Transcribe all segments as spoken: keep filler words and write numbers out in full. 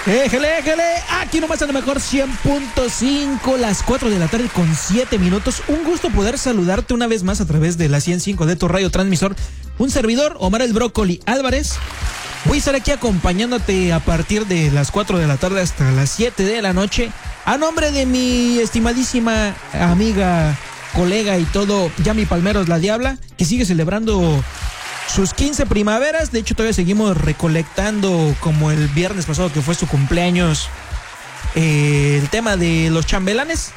Éjele, éjele, aquí nomás a lo mejor cien punto cinco, las cuatro de la tarde con siete minutos. Un gusto poder saludarte una vez más a través de la ciento cinco de tu radio transmisor. Un servidor, Omar el Brócoli Álvarez. Voy a estar aquí acompañándote a partir de las cuatro de la tarde hasta las siete de la noche. A nombre de mi estimadísima amiga, colega y todo, Yami Palmeros la Diabla, que sigue celebrando sus quince primaveras. De hecho, todavía seguimos recolectando, como el viernes pasado que fue su cumpleaños, eh, el tema de los chambelanes.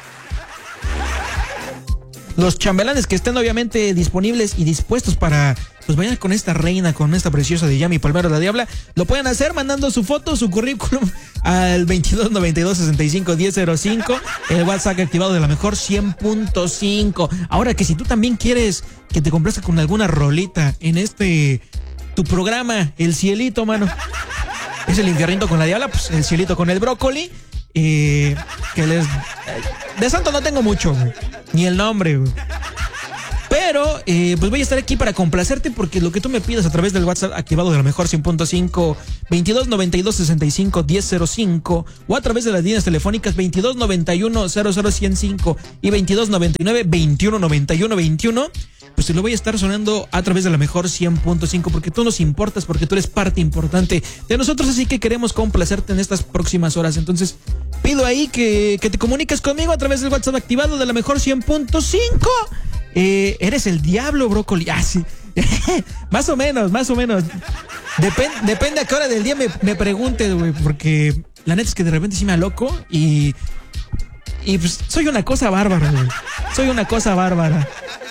Los chambelanes que estén obviamente disponibles y dispuestos para, pues vayan con esta reina, con esta preciosa de Yami Palmero la Diabla. Lo pueden hacer mandando su foto, su currículum al veintidós noventa y dos sesenta y cinco diez cero cinco, el WhatsApp activado de la mejor cien punto cinco. Ahora que si tú también quieres que te complazca con alguna rolita en este, tu programa, El Cielito, mano. Es el infiernito con la Diabla, pues El Cielito con el Brócoli. Eh, que les... De santo no tengo mucho, güey, ni el nombre, güey. Pero, eh, pues voy a estar aquí para complacerte, porque lo que tú me pidas a través del WhatsApp activado de la mejor cien punto cinco, veintidós noventa y dos sesenta y cinco diez cero cinco, o a través de las líneas telefónicas veintidós noventa y uno cero cero ciento cinco y veintidós noventa y nueve veintiuno noventa y uno veintiuno, pues te lo voy a estar sonando a través de la mejor cien punto cinco, porque tú nos importas, porque tú eres parte importante de nosotros, así que queremos complacerte en estas próximas horas. Entonces, pido ahí que, que te comuniques conmigo a través del WhatsApp activado de la mejor cien punto cinco. Eh, eres el diablo, Brócoli. Ah, sí. Más o menos, más o menos. Depende, depende a qué hora del día me, me preguntes, güey, porque la neta es que de repente sí me aloco y... Y pues soy una cosa bárbara, güey. Soy una cosa bárbara.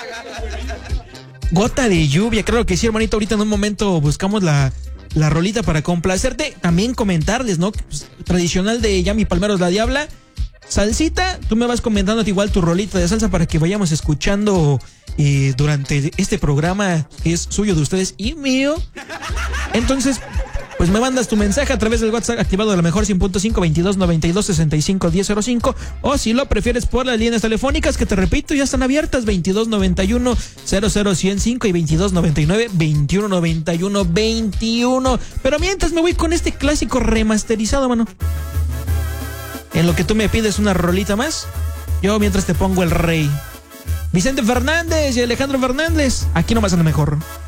Gota de lluvia, creo que sí, hermanito. Ahorita en un momento buscamos la, la rolita para complacerte. También comentarles, ¿no? Pues, tradicional de Yami Palmeros la Diabla. Salsita, tú me vas comentando igual tu rolita de salsa para que vayamos escuchando eh, durante este programa que es suyo, de ustedes y mío. Entonces, pues me mandas tu mensaje a través del WhatsApp activado de la mejor cien punto cinco, veintidós noventa y dos sesenta y cinco diez cero cinco, o si lo prefieres por las líneas telefónicas, que te repito, ya están abiertas, veintidós noventa y uno cero cero ciento cinco y veintidós noventa y nueve veintiuno noventa y uno veintiuno. Pero mientras me voy con este clásico remasterizado, mano. En lo que tú me pides una rolita más, yo mientras te pongo el rey. Vicente Fernández y Alejandro Fernández, aquí nomás en lo mejor.